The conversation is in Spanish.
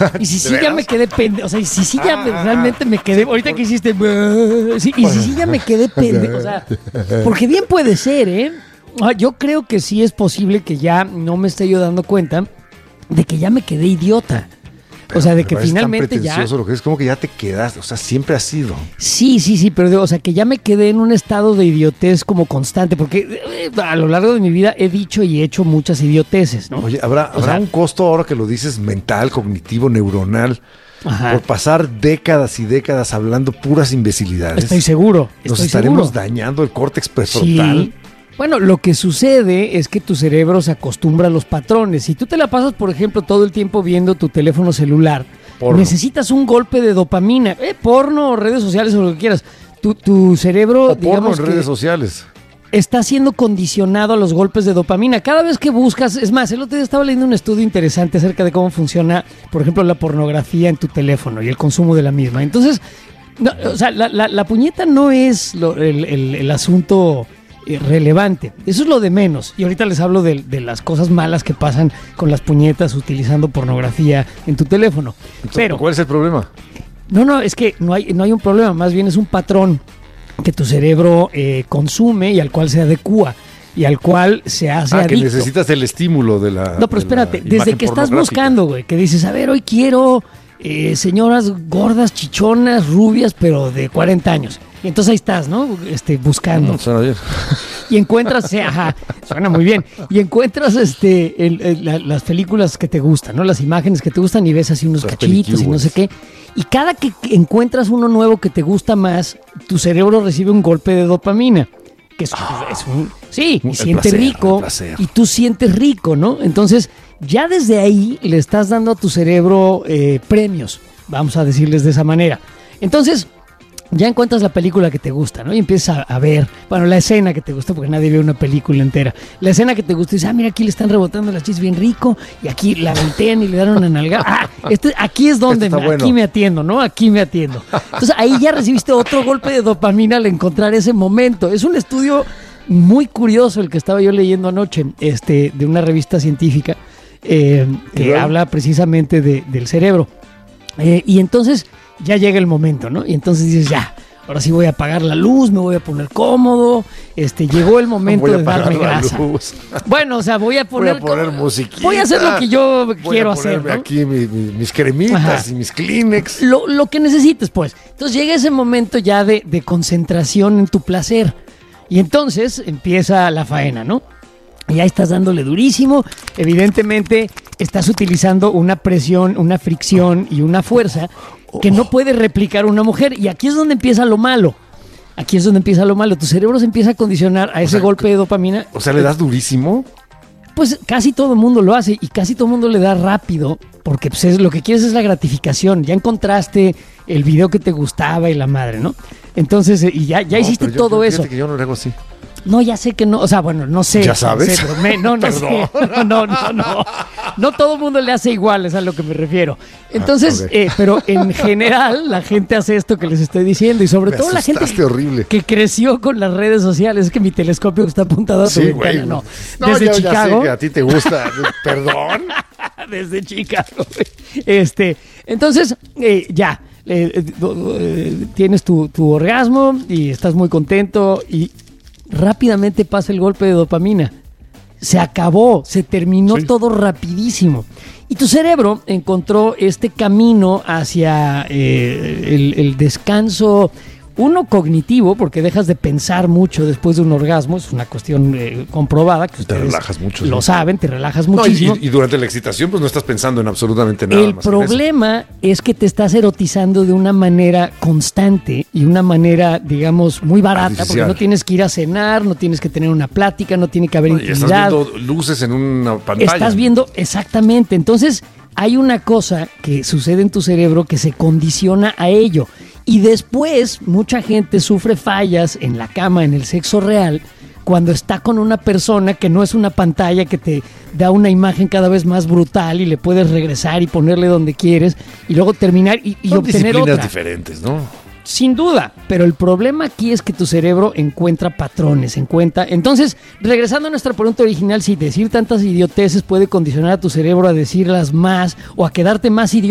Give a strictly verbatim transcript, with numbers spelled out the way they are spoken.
Y si sí ya me quedé pendejo, o sea, y si sí ya me, realmente me quedé, ahorita que hiciste, sí, y si sí ya me quedé pendejo, o sea, porque bien puede ser, ¿eh? Yo creo que sí es posible que ya no me esté yo dando cuenta de que ya me quedé idiota. Pero, o sea, de que finalmente ya... Lo que es como que ya te quedaste, o sea, siempre has sido. Sí, sí, sí, pero o sea, que ya me quedé en un estado de idiotez como constante, porque eh, a lo largo de mi vida he dicho y hecho muchas idioteces, ¿no? Oye, ¿habrá, o ¿habrá sea, un costo ahora que lo dices mental, cognitivo, neuronal, ajá, por pasar décadas y décadas hablando puras imbecilidades? Estoy seguro. Nos estoy estaremos seguro. dañando el córtex prefrontal. Sí. Bueno, lo que sucede es que tu cerebro se acostumbra a los patrones. Si tú te la pasas, por ejemplo, todo el tiempo viendo tu teléfono celular, porno, necesitas un golpe de dopamina, eh, porno, redes sociales o lo que quieras. Tu, tu cerebro, o digamos porno en que redes sociales, está siendo condicionado a los golpes de dopamina. Cada vez que buscas, es más, el otro día estaba leyendo un estudio interesante acerca de cómo funciona, por ejemplo, la pornografía en tu teléfono y el consumo de la misma. Entonces, no, o sea, la, la, la puñeta no es lo, el, el, el asunto relevante, eso es lo de menos. Y ahorita les hablo de, de las cosas malas que pasan con las puñetas utilizando pornografía en tu teléfono. Entonces, pero ¿cuál es el problema? No, no, es que no hay, no hay un problema, más bien es un patrón que tu cerebro eh, consume y al cual se adecúa y al cual se hace ah, adicto. Que necesitas el estímulo de la... No, pero espérate, desde que estás buscando, güey, que dices, a ver, hoy quiero eh, señoras gordas, chichonas, rubias, pero de cuarenta años. Y entonces ahí estás, ¿no? Este, buscando. No, suena bien. Y encuentras, ajá, suena muy bien. Y encuentras este, el, el, la, las películas que te gustan, ¿no? Las imágenes que te gustan y ves así unos las cachitos y no sé qué. Y cada que encuentras uno nuevo que te gusta más, tu cerebro recibe un golpe de dopamina. Que es, oh, es un... Sí, y el siente placer, rico. Y tú sientes rico, ¿no? Entonces, ya desde ahí le estás dando a tu cerebro eh, premios, vamos a decirles de esa manera. Entonces... ya encuentras la película que te gusta, ¿no? Y empiezas a, a ver, bueno, la escena que te gusta, porque nadie ve una película entera. La escena que te gusta y dices, ah, mira, aquí le están rebotando las chichis bien rico, y aquí la voltean y le dan una nalgada. Ah, este, aquí es donde me, bueno. aquí me atiendo, ¿no? Aquí me atiendo. Entonces ahí ya recibiste otro golpe de dopamina al encontrar ese momento. Es un estudio muy curioso el que estaba yo leyendo anoche, este, de una revista científica eh, que ¿Igual? habla precisamente de, del cerebro. Eh, y entonces... ya llega el momento, ¿no? Y entonces dices, ya, ahora sí voy a apagar la luz, me voy a poner cómodo, este, llegó el momento de darme grasa. Luz. Bueno, o sea, voy a poner... Voy a poner musiquita. Voy a hacer lo que yo voy quiero a hacer, ¿no? aquí mi, mi, mis cremitas Ajá. y mis Kleenex. Lo, lo que necesites, pues. Entonces llega ese momento ya de, de concentración en tu placer. Y entonces empieza la faena, ¿no? Y ahí estás dándole durísimo. Evidentemente estás utilizando una presión, una fricción y una fuerza que no puede replicar una mujer. Y aquí es donde empieza lo malo. Aquí es donde empieza lo malo. Tu cerebro se empieza a condicionar a ese o sea, golpe de dopamina. O sea, ¿le das durísimo? Pues casi todo el mundo lo hace y casi todo el mundo le da rápido. Porque pues, es, lo que quieres es la gratificación. Ya encontraste el video que te gustaba y la madre, ¿no? Entonces, y ya, ya no, hiciste yo, todo eso. Que yo no lo hago así. No, ya sé que no, o sea, bueno, no sé. ¿Ya sabes? No, sé, pero me, no, no sé. No, no, no, no. No todo el mundo le hace igual, es a lo que me refiero. Entonces, ah, okay. eh, pero en general la gente hace esto que les estoy diciendo y sobre me todo la gente que, horrible. que creció con las redes sociales. Es que mi telescopio está apuntado a tu sí, ventana, güey. no. no. Desde yo Chicago. Ya sé que a ti te gusta. ¿Perdón? Desde Chicago. Este, entonces, eh, ya. Eh, eh, tienes tu, tu orgasmo y estás muy contento y rápidamente pasa el golpe de dopamina. Se acabó, se terminó sí. todo rapidísimo. Y tu cerebro encontró este camino hacia eh, el, el descanso, uno cognitivo, porque dejas de pensar mucho después de un orgasmo, es una cuestión eh, comprobada, que ustedes te relajas mucho, lo ¿sí? saben, te relajas muchísimo. No, y, y durante la excitación pues no estás pensando en absolutamente nada. El más problema es que te estás erotizando de una manera constante y una manera, digamos, muy barata, artificial. Porque no tienes que ir a cenar, no tienes que tener una plática, no tiene que haber no, intimidad. Estás viendo luces en una pantalla. Estás viendo, exactamente. Entonces, hay una cosa que sucede en tu cerebro que se condiciona a ello. Y después, mucha gente sufre fallas en la cama, en el sexo real, cuando está con una persona que no es una pantalla que te da una imagen cada vez más brutal y le puedes regresar y ponerle donde quieres y luego terminar y, y Son obtener otra. disciplinas diferentes, ¿no? Sin duda, pero el problema aquí es que tu cerebro encuentra patrones, encuentra... Entonces, regresando a nuestra pregunta original, si decir tantas idioteces puede condicionar a tu cerebro a decirlas más o a quedarte más idiota